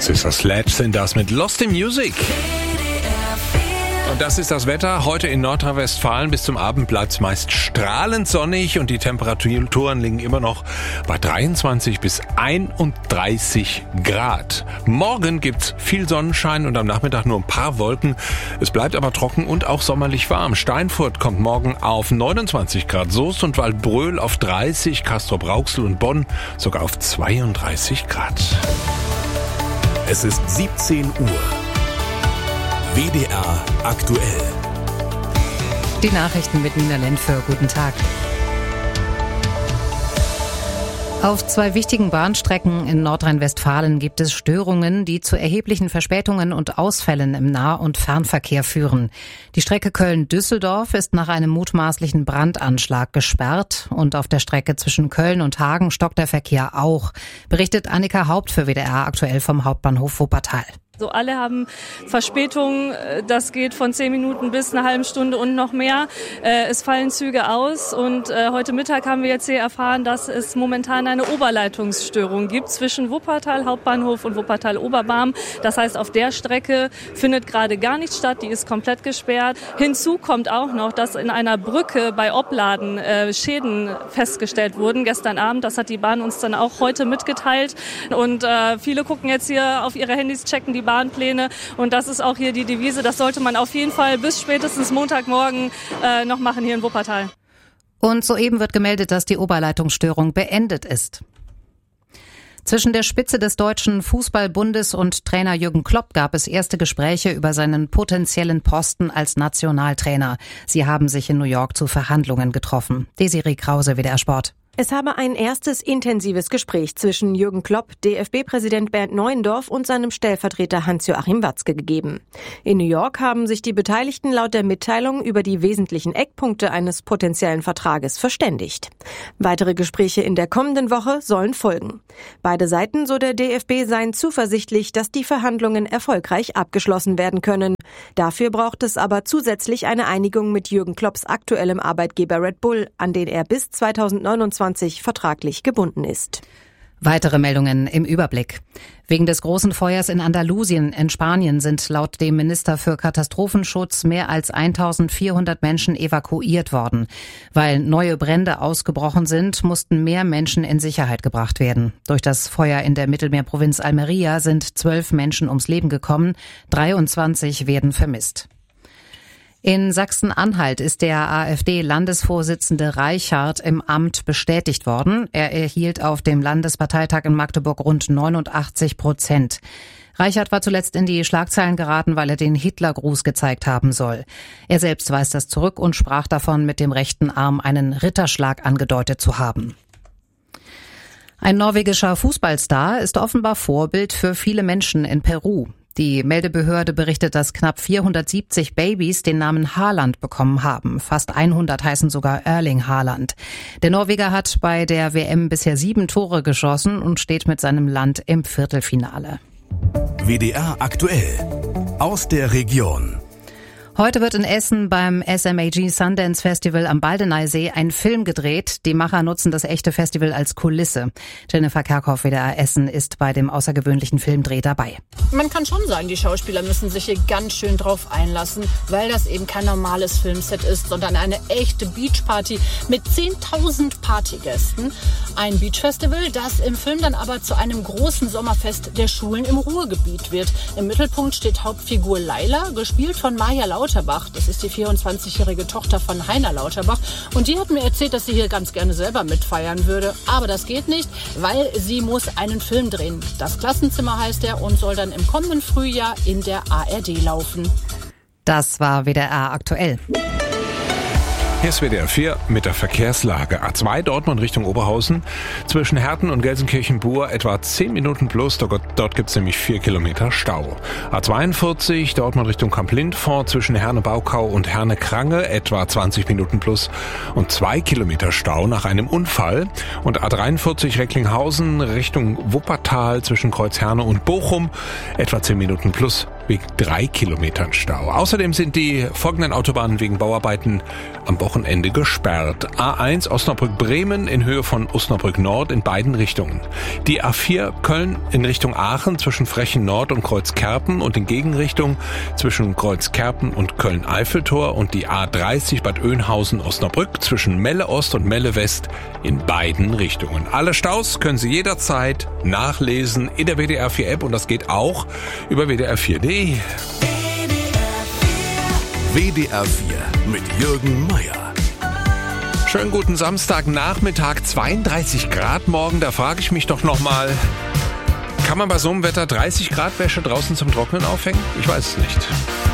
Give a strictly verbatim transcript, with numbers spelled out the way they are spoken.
Sister Sledge sind das mit Lost in Music. Und das ist das Wetter. Heute in Nordrhein-Westfalen. Bis zum Abend bleibt es meist strahlend sonnig und die Temperaturen liegen immer noch bei dreiundzwanzig bis einunddreißig Grad. Morgen gibt's viel Sonnenschein und am Nachmittag nur ein paar Wolken. Es bleibt aber trocken und auch sommerlich warm. Steinfurt kommt morgen auf neunundzwanzig Grad, Soest und Waldbröl auf dreißig, Castrop-Rauxel und Bonn sogar auf zweiunddreißig Grad. Es ist siebzehn Uhr. W D R aktuell. Die Nachrichten mit Nina Lentföhr. Guten Tag. Auf zwei wichtigen Bahnstrecken in Nordrhein-Westfalen gibt es Störungen, die zu erheblichen Verspätungen und Ausfällen im Nah- und Fernverkehr führen. Die Strecke Köln-Düsseldorf ist nach einem mutmaßlichen Brandanschlag gesperrt und auf der Strecke zwischen Köln und Hagen stockt der Verkehr auch, berichtet Annika Haupt für W D R aktuell vom Hauptbahnhof Wuppertal. So, alle haben Verspätungen, das geht von zehn Minuten bis eine halbe Stunde und noch mehr. Es fallen Züge aus und heute Mittag haben wir jetzt hier erfahren, dass es momentan eine Oberleitungsstörung gibt zwischen Wuppertal Hauptbahnhof und Wuppertal Oberbarm. Das heißt, auf der Strecke findet gerade gar nichts statt, die ist komplett gesperrt. Hinzu kommt auch noch, dass in einer Brücke bei Opladen äh, Schäden festgestellt wurden gestern Abend. Das hat die Bahn uns dann auch heute mitgeteilt. Und äh, viele gucken jetzt hier auf ihre Handys, checken die Bahnpläne und das ist auch hier die Devise. Das sollte man auf jeden Fall bis spätestens Montagmorgen äh, noch machen hier in Wuppertal. Und soeben wird gemeldet, dass die Oberleitungsstörung beendet ist. Zwischen der Spitze des Deutschen Fußballbundes und Trainer Jürgen Klopp gab es erste Gespräche über seinen potenziellen Posten als Nationaltrainer. Sie haben sich in New York zu Verhandlungen getroffen. Desiree Krause, W D R Sport. Es habe ein erstes intensives Gespräch zwischen Jürgen Klopp, D F B-Präsident Bernd Neuendorf und seinem Stellvertreter Hans-Joachim Watzke gegeben. In New York haben sich die Beteiligten laut der Mitteilung über die wesentlichen Eckpunkte eines potenziellen Vertrages verständigt. Weitere Gespräche in der kommenden Woche sollen folgen. Beide Seiten, so der D F B, seien zuversichtlich, dass die Verhandlungen erfolgreich abgeschlossen werden können. Dafür braucht es aber zusätzlich eine Einigung mit Jürgen Klopps aktuellem Arbeitgeber Red Bull, an den er bis zweitausendneunundzwanzig vertraglich gebunden ist. Weitere Meldungen im Überblick. Wegen des großen Feuers in Andalusien in Spanien sind laut dem Minister für Katastrophenschutz mehr als eintausendvierhundert Menschen evakuiert worden. Weil neue Brände ausgebrochen sind, mussten mehr Menschen in Sicherheit gebracht werden. Durch das Feuer in der Mittelmeerprovinz Almería sind zwölf Menschen ums Leben gekommen, dreiundzwanzig werden vermisst. In Sachsen-Anhalt ist der AfD-Landesvorsitzende Reichard im Amt bestätigt worden. Er erhielt auf dem Landesparteitag in Magdeburg rund neunundachtzig Prozent. Reichard war zuletzt in die Schlagzeilen geraten, weil er den Hitlergruß gezeigt haben soll. Er selbst weist das zurück und sprach davon, mit dem rechten Arm einen Ritterschlag angedeutet zu haben. Ein norwegischer Fußballstar ist offenbar Vorbild für viele Menschen in Peru. Die Meldebehörde berichtet, dass knapp vierhundertsiebzig Babys den Namen Haaland bekommen haben. Fast hundert heißen sogar Erling Haaland. Der Norweger hat bei der W M bisher sieben Tore geschossen und steht mit seinem Land im Viertelfinale. W D R aktuell. Aus der Region. Heute wird in Essen beim S M A G Sundance Festival am Baldeneysee ein Film gedreht. Die Macher nutzen das echte Festival als Kulisse. Jennifer Kerkhoff, W D R Essen, ist bei dem außergewöhnlichen Filmdreh dabei. Man kann schon sagen, die Schauspieler müssen sich hier ganz schön drauf einlassen, weil das eben kein normales Filmset ist, sondern eine echte Beachparty mit zehntausend Partygästen. Ein Beachfestival, das im Film dann aber zu einem großen Sommerfest der Schulen im Ruhrgebiet wird. Im Mittelpunkt steht Hauptfigur Laila, gespielt von Maja Lauterbach. Das ist die vierundzwanzigjährige Tochter von Heiner Lauterbach. Und die hat mir erzählt, dass sie hier ganz gerne selber mitfeiern würde. Aber das geht nicht, weil sie muss einen Film drehen. Das Klassenzimmer heißt er und soll dann im kommenden Frühjahr in der A R D laufen. Das war W D R aktuell. Hier ist W D R vier mit der Verkehrslage. A zwei Dortmund Richtung Oberhausen. Zwischen Herten und Gelsenkirchen-Bur etwa zehn Minuten plus. Dort, dort gibt es nämlich vier Kilometer Stau. A zweiundvierzig Dortmund Richtung Kamp-Lindfort zwischen Herne-Baukau und Herne-Krange etwa zwanzig Minuten plus und zwei Kilometer Stau nach einem Unfall. Und A dreiundvierzig Recklinghausen Richtung Wuppertal zwischen Kreuzherne und Bochum etwa zehn Minuten plus wegen drei Kilometern Stau. Außerdem sind die folgenden Autobahnen wegen Bauarbeiten am Wochenende gesperrt. A eins Osnabrück-Bremen in Höhe von Osnabrück Nord in beiden Richtungen. Die A vier Köln in Richtung Aachen zwischen Frechen Nord und Kreuzkerpen und in Gegenrichtung zwischen Kreuzkerpen und Köln-Eiffeltor und die A dreißig Bad Oeynhausen-Osnabrück zwischen Melle Ost und Melle West in beiden Richtungen. Alle Staus können Sie jederzeit nachlesen in der W D R vier App und das geht auch über W D R vier punkt de. W D R vier mit Jürgen Meier. Schönen guten Samstagnachmittag, zweiunddreißig Grad morgen. Da frage ich mich doch nochmal, kann man bei so einem Wetter dreißig Grad Wäsche draußen zum Trocknen aufhängen? Ich weiß es nicht.